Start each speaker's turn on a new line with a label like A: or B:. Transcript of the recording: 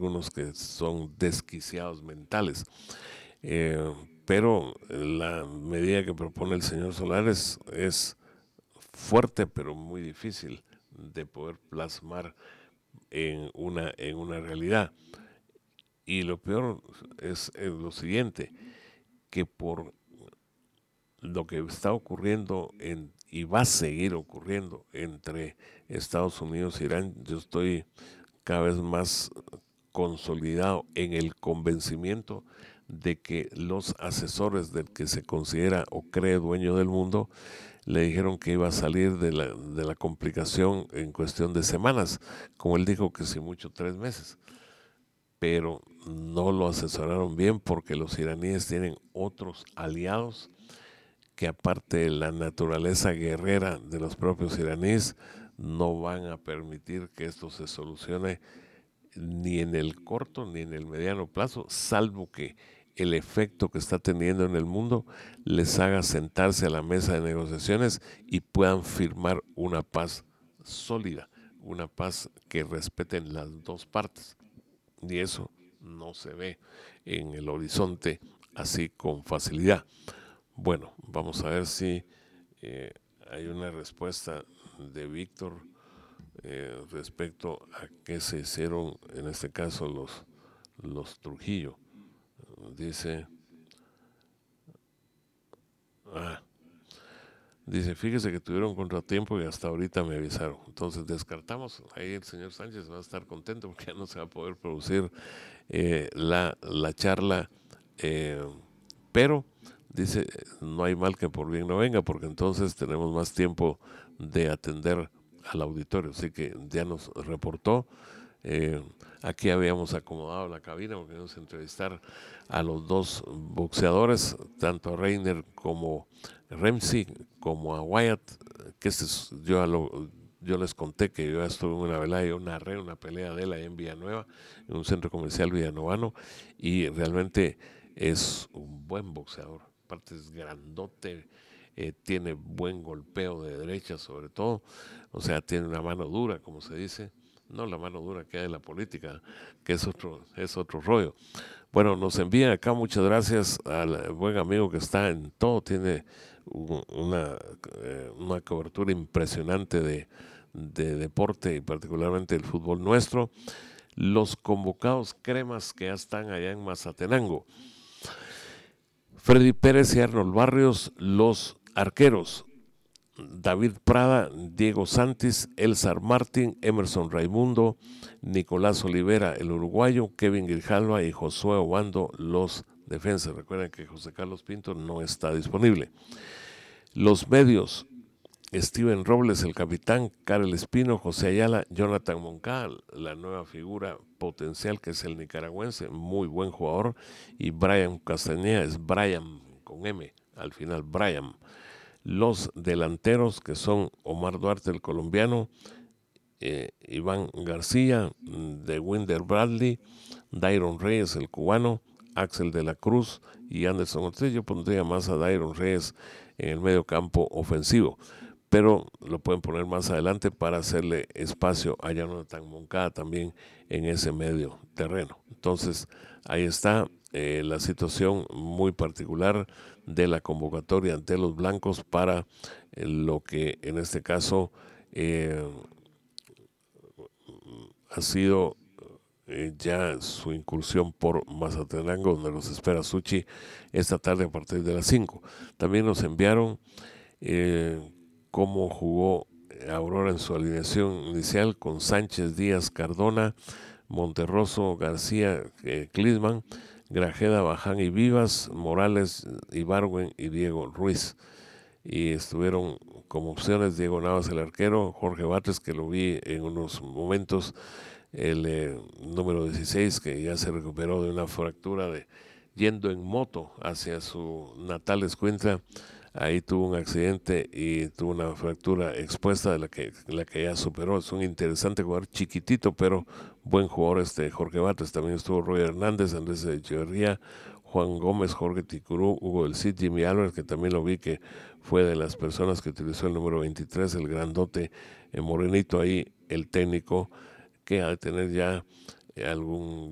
A: algunos que son desquiciados mentales. Pero la medida que propone el señor Solares es fuerte, pero muy difícil de poder plasmar en una realidad. Y lo peor es lo siguiente, que por lo que está ocurriendo y va a seguir ocurriendo entre Estados Unidos e Irán, yo estoy cada vez más consolidado en el convencimiento de que los asesores del que se considera o cree dueño del mundo le dijeron que iba a salir de la complicación en cuestión de semanas, como él dijo que si mucho 3 meses, pero no lo asesoraron bien porque los iraníes tienen otros aliados que aparte de la naturaleza guerrera de los propios iraníes, no van a permitir que esto se solucione ni en el corto ni en el mediano plazo, salvo que el efecto que está teniendo en el mundo les haga sentarse a la mesa de negociaciones y puedan firmar una paz sólida, una paz que respeten las dos partes. Y eso no se ve en el horizonte así con facilidad. Bueno, vamos a ver si hay una respuesta de Víctor respecto a qué se hicieron en este caso los Trujillo. Dice, ah, dice, fíjese que tuvieron contratiempo y hasta ahorita me avisaron. Entonces descartamos, ahí el señor Sánchez va a estar contento porque ya no se va a poder producir la charla, pero dice, no hay mal que por bien no venga, porque entonces tenemos más tiempo de atender al auditorio. Así que ya nos reportó. Eh, Aquí habíamos acomodado la cabina porque queríamos entrevistar a los dos boxeadores, tanto a Reiner como Ramsey, como a Wyatt, que yo les conté que yo ya estuve en una velada, yo narré una pelea de él ahí en Villanueva, en un centro comercial villanovano, y realmente es un buen boxeador. Aparte es grandote, tiene buen golpeo de derecha sobre todo, o sea, tiene una mano dura, como se dice, no la mano dura que hay en la política, que es otro rollo. Bueno, nos envían acá, muchas gracias al buen amigo que está en todo, tiene una cobertura impresionante de deporte y particularmente el fútbol nuestro. Los convocados cremas que ya están allá en Mazatenango. Freddy Pérez y Arnold Barrios, los arqueros. David Prada, Diego Santis, Elsar Martín, Emerson Raimundo, Nicolás Olivera, el uruguayo, Kevin Grijalva y Josué Obando, los defensas. Recuerden que José Carlos Pinto no está disponible. Los medios, Steven Robles, el capitán, Karel Espino, José Ayala, Jonathan Moncada, la nueva figura potencial que es el nicaragüense, muy buen jugador, y Brian Castañeda, es Brian con M, al final Brian. Los delanteros que son Omar Duarte, el colombiano, Iván García, de Winder Bradley, Dairon Reyes, el cubano, Axel de la Cruz y Anderson Ortiz. Yo pondría más a Dairon Reyes en el medio campo ofensivo, pero lo pueden poner más adelante para hacerle espacio a Jonathan Moncada también en ese medio terreno. Entonces, ahí está la situación muy particular de la convocatoria ante los blancos para lo que en este caso ha sido ya su incursión por Mazatenango, donde los espera Suchi esta tarde a partir de las 5. También nos enviaron cómo jugó Aurora en su alineación inicial con Sánchez, Díaz, Cardona, Monterroso, García, Clisman, Grajeda, Baján y Vivas, Morales, Ibargüen y Diego Ruiz. Y estuvieron como opciones Diego Navas, el arquero, Jorge Batres, que lo vi en unos momentos, el número 16, que ya se recuperó de una fractura yendo en moto hacia su natal Escuintla. Ahí tuvo un accidente y tuvo una fractura expuesta de la que ya superó. Es un interesante jugador, chiquitito, pero buen jugador Jorge Batres. También estuvo Roy Hernández, Andrés Echeverría, Juan Gómez, Jorge Ticurú, Hugo del Cid, Jimmy Álvarez, que también lo vi que fue de las personas que utilizó el número 23, el grandote morenito ahí, el técnico, que ha de tener ya algún